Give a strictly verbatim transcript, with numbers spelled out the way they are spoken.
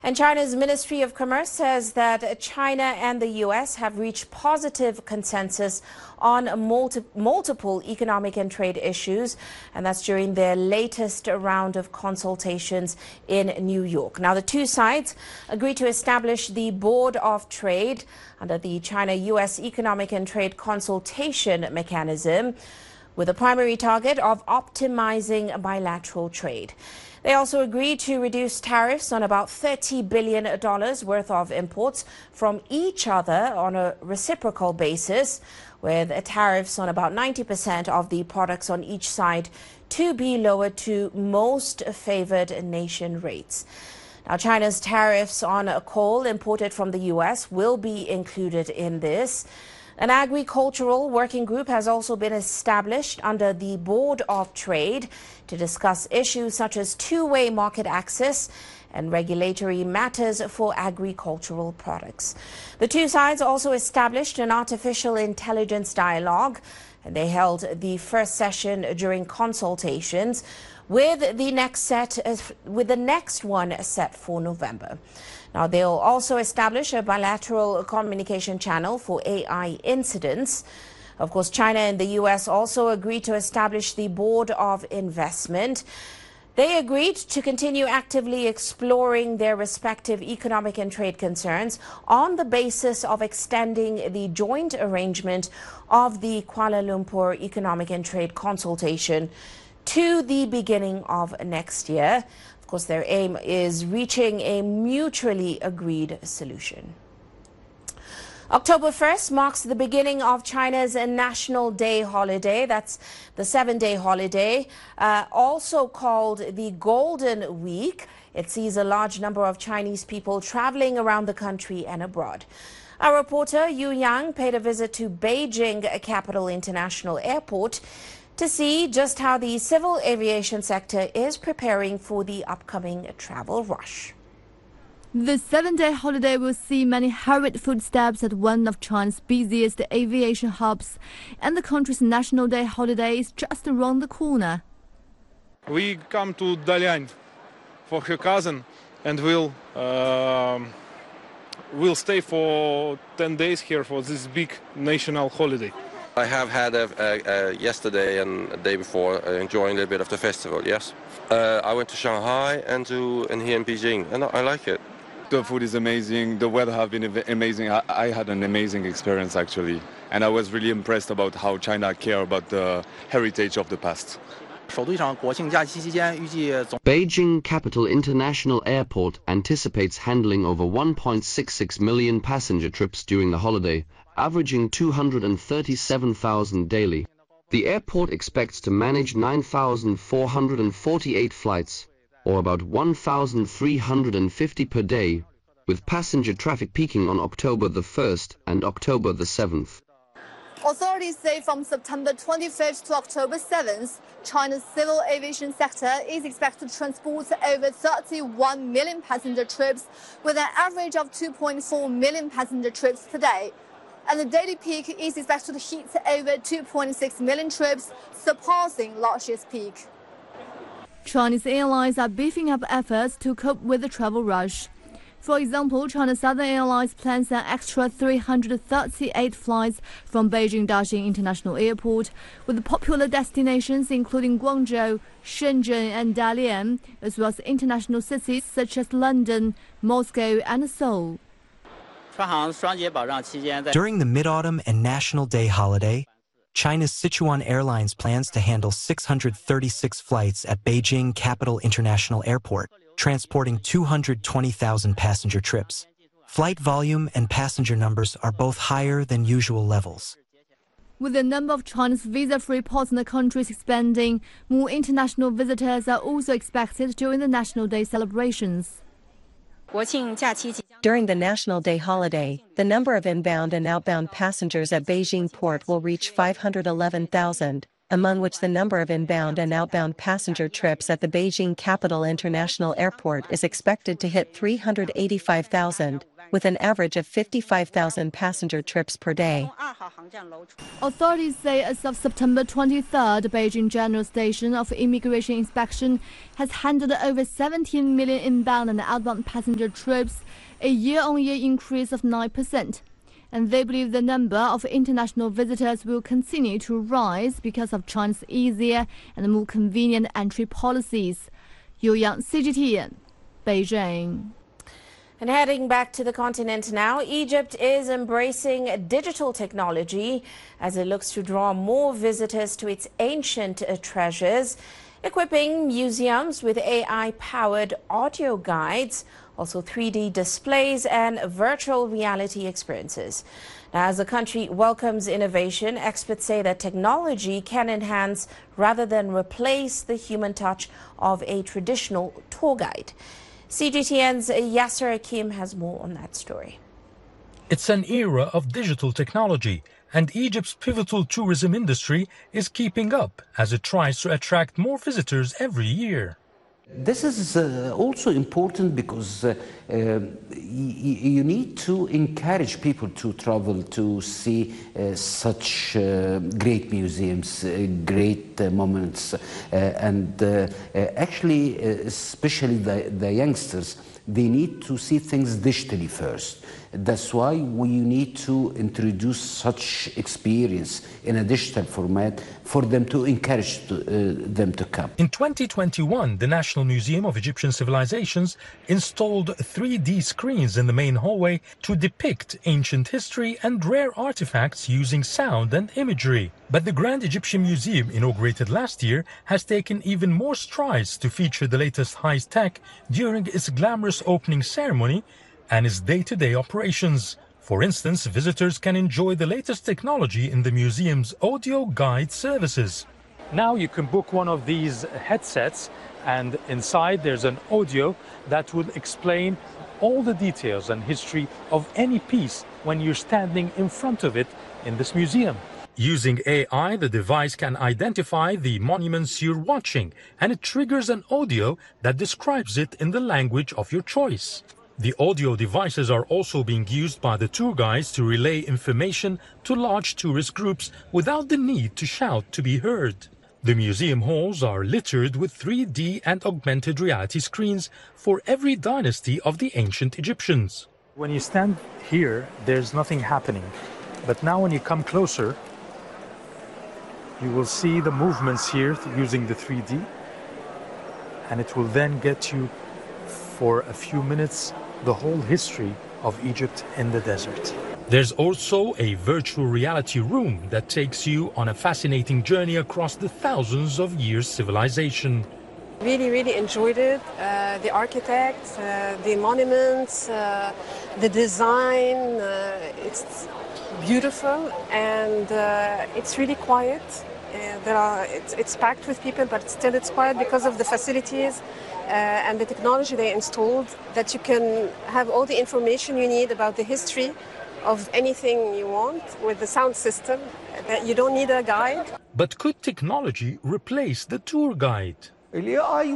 And China's Ministry of Commerce says that China and the U S have reached positive consensus on multi multiple economic and trade issues, and that's during their latest round of consultations in New York. Now, the two sides agreed to establish the Board of Trade under the China-U S Economic and Trade Consultation Mechanism, with a primary target of optimizing bilateral trade. They also agreed to reduce tariffs on about thirty billion dollars worth of imports from each other on a reciprocal basis, with tariffs on about ninety percent of the products on each side to be lowered to most favored nation rates. Now, China's tariffs on coal imported from the U S will be included in this. An agricultural working group has also been established under the Board of Trade to discuss issues such as two-way market access and regulatory matters for agricultural products. The two sides also established an artificial intelligence dialogue, and they held the first session during consultations, with the next set with the next one set for November. Now, they'll also establish a bilateral communication channel for A I incidents. Of course, China and the U S also agreed to establish the Board of Investment. They agreed to continue actively exploring their respective economic and trade concerns on the basis of extending the joint arrangement of the Kuala Lumpur Economic and Trade Consultation to the beginning of next year. Of course, their aim is reaching a mutually agreed solution. October first marks the beginning of China's National Day holiday. That's the seven-day holiday, uh, also called the Golden Week. It sees a large number of Chinese people traveling around the country and abroad. Our reporter Yu Yang paid a visit to Beijing Capital International Airport to see just how the civil aviation sector is preparing for the upcoming travel rush. The seven-day holiday will see many hurried footsteps at one of China's busiest aviation hubs, and the country's National Day holiday is just around the corner. We come to Dalian for her cousin, and we'll uh, we'll stay for ten days here for this big national holiday. I have had a, a, a yesterday and a day before uh, enjoying a little bit of the festival, yes. Uh, I went to Shanghai and to and here in Beijing, and I, I like it. The food is amazing, the weather have been amazing. I, I had an amazing experience actually, and I was really impressed about how China care about the heritage of the past. Beijing Capital International Airport anticipates handling over one point six six million passenger trips during the holiday, averaging two hundred thirty-seven thousand daily. The airport expects to manage nine thousand four hundred forty-eight flights, or about one thousand three hundred fifty per day, with passenger traffic peaking on October the first and October the seventh. Authorities say from September twenty-fifth to October seventh, China's civil aviation sector is expected to transport over thirty-one million passenger trips, with an average of two point four million passenger trips per day. And the daily peak is expected to hit over two point six million trips, surpassing last year's peak. Chinese airlines are beefing up efforts to cope with the travel rush. For example, China Southern Airlines plans an extra three hundred thirty-eight flights from Beijing Daxing International Airport, with popular destinations including Guangzhou, Shenzhen and Dalian, as well as international cities such as London, Moscow and Seoul. During the Mid-Autumn and National Day holiday, China's Sichuan Airlines plans to handle six hundred thirty-six flights at Beijing Capital International Airport, transporting two hundred twenty thousand passenger trips. Flight volume and passenger numbers are both higher than usual levels. With the number of China's visa-free partner countries expanding, more international visitors are also expected during the National Day celebrations. During the National Day holiday, the number of inbound and outbound passengers at Beijing Port will reach five hundred eleven thousand, among which the number of inbound and outbound passenger trips at the Beijing Capital International Airport is expected to hit three hundred eighty-five thousand, with an average of fifty-five thousand passenger trips per day. Authorities say as of September twenty-third, Beijing General Station of Immigration Inspection has handled over seventeen million inbound and outbound passenger trips, a year-on-year increase of nine percent. And they believe the number of international visitors will continue to rise because of China's easier and more convenient entry policies. Yu Yang, C G T N, Beijing. And heading back to the continent now, Egypt is embracing digital technology as it looks to draw more visitors to its ancient uh, treasures, equipping museums with A I-powered audio guides, also three D displays and virtual reality experiences. Now, as the country welcomes innovation, experts say that technology can enhance rather than replace the human touch of a traditional tour guide. C G T N's Yasser Akim has more on that story. It's an era of digital technology, and Egypt's pivotal tourism industry is keeping up as it tries to attract more visitors every year. This is uh, also important because uh, uh, you need to encourage people to travel to see uh, such uh, great museums, uh, great uh, monuments, uh, and uh, uh, actually, uh, especially the, the youngsters, they need to see things digitally first. That's why we need to introduce such experience in a digital format for them to encourage to, uh, them to come. In twenty twenty-one, the National Museum of Egyptian Civilizations installed three D screens in the main hallway to depict ancient history and rare artifacts using sound and imagery. But the Grand Egyptian Museum, inaugurated last year, has taken even more strides to feature the latest high-tech during its glamorous opening ceremony and its day-to-day operations. For instance, visitors can enjoy the latest technology in the museum's audio guide services. Now you can book one of these headsets, and inside there's an audio that will explain all the details and history of any piece when you're standing in front of it in this museum. Using A I, the device can identify the monuments you're watching, and it triggers an audio that describes it in the language of your choice. The audio devices are also being used by the tour guides to relay information to large tourist groups without the need to shout to be heard. The museum halls are littered with three D and augmented reality screens for every dynasty of the ancient Egyptians. When you stand here, there's nothing happening. But now when you come closer, you will see the movements here using the three D, and it will then get you for a few minutes the whole history of Egypt in the desert. There's also a virtual reality room that takes you on a fascinating journey across the thousands of years civilization. Really, really enjoyed it. Uh, the architects, uh, the monuments, uh, the design, uh, it's beautiful, and uh, it's really quiet. Uh, there are, it's, it's packed with people, but still it's quiet because of the facilities uh, and the technology they installed, that you can have all the information you need about the history of anything you want with the sound system, that you don't need a guide. But could technology replace the tour guide?